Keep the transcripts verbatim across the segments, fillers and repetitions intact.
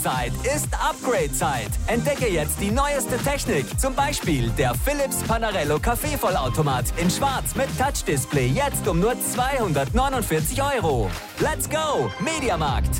Sommerzeit ist Upgrade-Zeit. Entdecke jetzt die neueste Technik. Zum Beispiel der Philips Panarello Kaffeevollautomat in Schwarz mit Touch-Display. Jetzt um nur zweihundertneunundvierzig Euro. Let's go! Mediamarkt.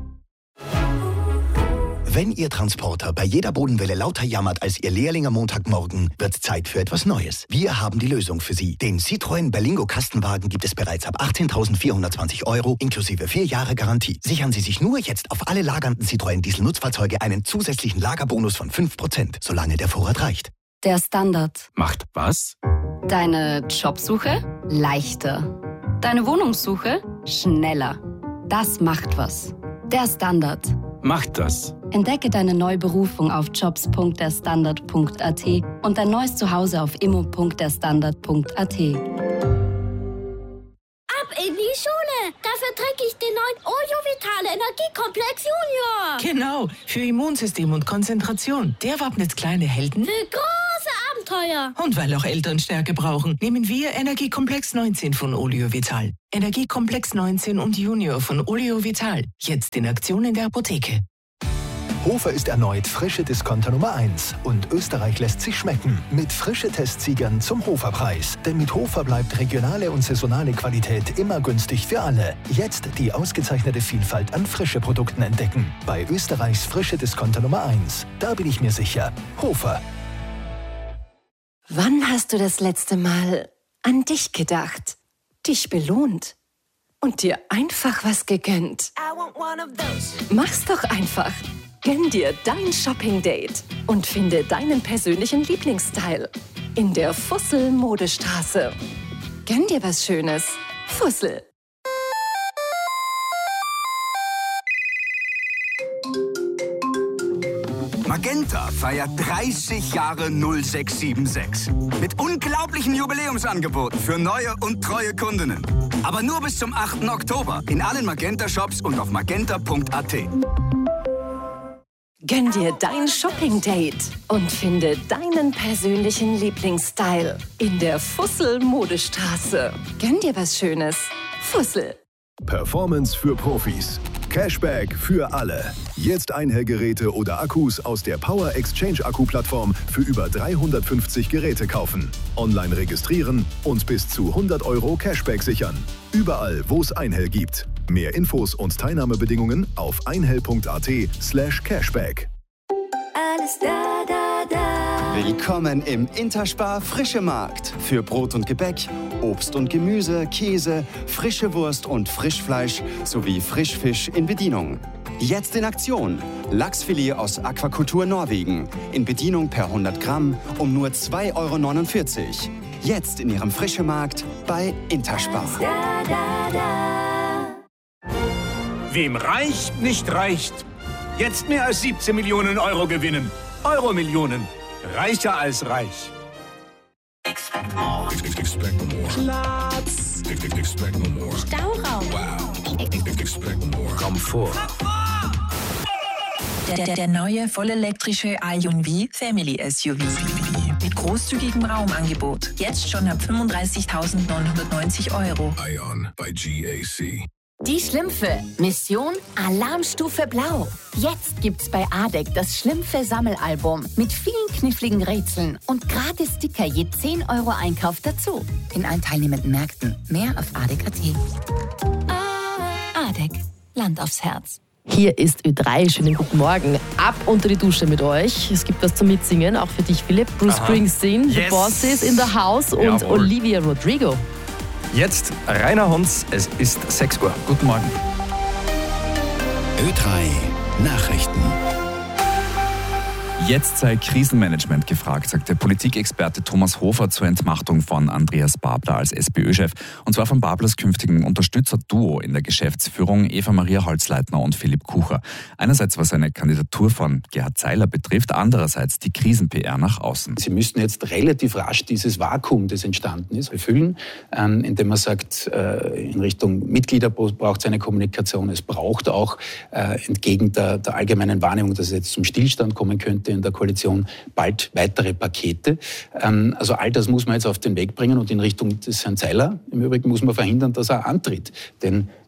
Wenn Ihr Transporter bei jeder Bodenwelle lauter jammert als Ihr Lehrling am Montagmorgen, wird Zeit für etwas Neues. Wir haben die Lösung für Sie. Den Citroën Berlingo Kastenwagen gibt es bereits ab achtzehntausendvierhundertzwanzig Euro inklusive vier Jahre Garantie. Sichern Sie sich nur jetzt auf alle lagernden Citroën Diesel-Nutzfahrzeuge einen zusätzlichen Lagerbonus von fünf Prozent, solange der Vorrat reicht. Der Standard. Macht was? Deine Jobsuche leichter. Deine Wohnungssuche schneller. Das macht was. Der Standard. Macht das. Entdecke deine neue Berufung auf jobs punkt der standard punkt a t und dein neues Zuhause auf immo punkt der standard punkt a t. Ab in die Schule! Dafür trinke ich den neuen Oleo Vitale Energiekomplex Junior. Genau, für Immunsystem und Konzentration. Der wappnet kleine Helden für große Abenteuer. Und weil auch Eltern Stärke brauchen, nehmen wir Energiekomplex neunzehn von Oleo Vital. Energiekomplex neunzehn und Junior von Oleo Vital. Jetzt in Aktion in der Apotheke. Hofer ist erneut frische Discounter Nummer eins und Österreich lässt sich schmecken mit frische Testsiegern zum Hoferpreis. Denn mit Hofer bleibt regionale und saisonale Qualität immer günstig für alle. Jetzt die ausgezeichnete Vielfalt an frische Produkten entdecken. Bei Österreichs frische Discounter Nummer eins. Da bin ich mir sicher. Hofer. Wann hast du das letzte Mal an dich gedacht, dich belohnt und dir einfach was gegönnt? Mach's doch einfach. Gönn dir dein Shopping-Date und finde deinen persönlichen Lieblingsstyle in der Fussel-Modestraße. Gönn dir was Schönes. Fussel. Magenta feiert dreißig Jahre null sechs sieben sechs. Mit unglaublichen Jubiläumsangeboten für neue und treue Kundinnen. Aber nur bis zum achten Oktober in allen Magenta-Shops und auf magenta punkt a t. Gönn dir dein Shopping-Date und finde deinen persönlichen Lieblingsstyle in der Fussel-Modestraße. Gönn dir was Schönes. Fussel. Performance für Profis. Cashback für alle. Jetzt Einhellgeräte oder Akkus aus der Power Exchange Akku-Plattform für über dreihundertfünfzig Geräte kaufen. Online registrieren und bis zu hundert Euro Cashback sichern. Überall, wo es Einhell gibt. Mehr Infos und Teilnahmebedingungen auf einhell punkt a t slash cashback. Alles da, da, da. Willkommen im Interspar Frische Markt. Für Brot und Gebäck, Obst und Gemüse, Käse, frische Wurst und Frischfleisch sowie Frischfisch in Bedienung. Jetzt in Aktion. Lachsfilet aus Aquakultur Norwegen. In Bedienung per hundert Gramm um nur zwei Euro neunundvierzig. Jetzt in Ihrem Frische Markt bei Interspar. Da, da, da. Wem reicht, nicht reicht. Jetzt mehr als siebzehn Millionen Euro gewinnen. Euro-Millionen. Reicher als reich. Expect more. Platz. Stauraum. Wow. Komfort. Der, der, der neue vollelektrische Ion V Family S U V. Mit großzügigem Raumangebot. Jetzt schon ab fünfunddreißigtausendneunhundertneunzig Euro. Ion bei G A C. Die Schlümpfe. Mission Alarmstufe Blau. Jetzt gibt's bei A D E C das Schlümpfe-Sammelalbum mit vielen kniffligen Rätseln und gratis Sticker je zehn Euro Einkauf dazu. In allen teilnehmenden Märkten. Mehr auf A D E C punkt a t. A D E C. Land aufs Herz. Hier ist Ö drei. Schönen guten Morgen. Ab unter die Dusche mit euch. Es gibt was zum Mitsingen, auch für dich, Philipp. Bruce Aha. Springsteen, yes. The Boss is in the House und Jawohl. Olivia Rodrigo. Jetzt Rainer Hunz, es ist sechs Uhr. Guten Morgen. Ö drei Nachrichten. Jetzt sei Krisenmanagement gefragt, sagt der Politikexperte Thomas Hofer zur Entmachtung von Andreas Babler als SPÖ-Chef. Und zwar von Bablers künftigen Unterstützerduo in der Geschäftsführung, Eva-Maria Holzleitner und Philipp Kucher. Einerseits was eine Kandidatur von Gerhard Zeiler betrifft, andererseits die Krisen-P R nach außen. Sie müssten jetzt relativ rasch dieses Vakuum, das entstanden ist, befüllen, ähm, indem man sagt, äh, in Richtung Mitglieder braucht es eine Kommunikation. Es braucht auch äh, entgegen der, der allgemeinen Wahrnehmung, dass es jetzt zum Stillstand kommen könnte, in der Koalition bald weitere Pakete. Also all das muss man jetzt auf den Weg bringen und in Richtung des Herrn Zeiler im Übrigen muss man verhindern, dass er antritt. Denn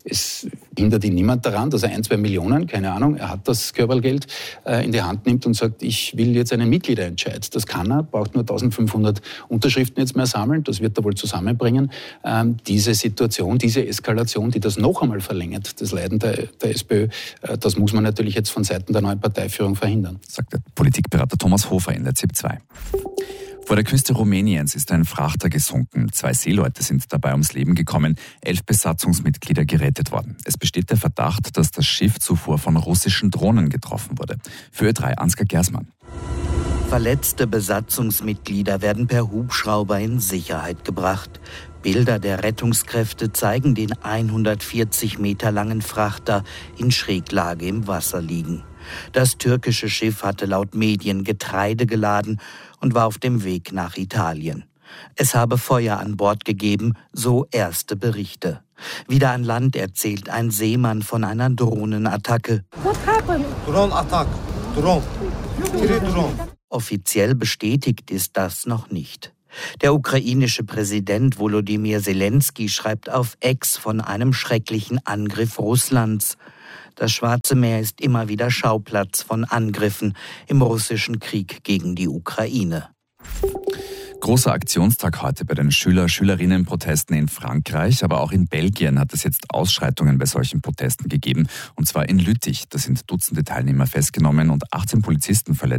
Es hindert ihn niemand daran, dass er ein, zwei Millionen, keine Ahnung, er hat das Körpergeld, äh, in die Hand nimmt und sagt, ich will jetzt einen Mitgliederentscheid. Das kann er, braucht nur eintausendfünfhundert Unterschriften jetzt mehr sammeln, das wird er wohl zusammenbringen. Ähm, diese Situation, diese Eskalation, die das noch einmal verlängert, das Leiden der, der SPÖ, äh, das muss man natürlich jetzt von Seiten der neuen Parteiführung verhindern. Sagt der Politikberater Thomas Hofer in der Z I P zwei. Vor der Küste Rumäniens ist ein Frachter gesunken. Zwei Seeleute sind dabei ums Leben gekommen, elf Besatzungsmitglieder gerettet worden. Es besteht der Verdacht, dass das Schiff zuvor von russischen Drohnen getroffen wurde. Für Ö drei Ansgar Gersmann. Verletzte Besatzungsmitglieder werden per Hubschrauber in Sicherheit gebracht. Bilder der Rettungskräfte zeigen den hundertvierzig Meter langen Frachter in Schräglage im Wasser liegen. Das türkische Schiff hatte laut Medien Getreide geladen und war auf dem Weg nach Italien. Es habe Feuer an Bord gegeben, so erste Berichte. Wieder an Land erzählt ein Seemann von einer Drohnenattacke. What happened? Drone attack. Drone. Drone. Offiziell bestätigt ist das noch nicht. Der ukrainische Präsident Volodymyr Zelensky schreibt auf X von einem schrecklichen Angriff Russlands. Das Schwarze Meer ist immer wieder Schauplatz von Angriffen im russischen Krieg gegen die Ukraine. Großer Aktionstag heute bei den Schüler-Schülerinnen-Protesten in Frankreich, aber auch in Belgien hat es jetzt Ausschreitungen bei solchen Protesten gegeben, und zwar in Lüttich. Da sind Dutzende Teilnehmer festgenommen und achtzehn Polizisten verletzt.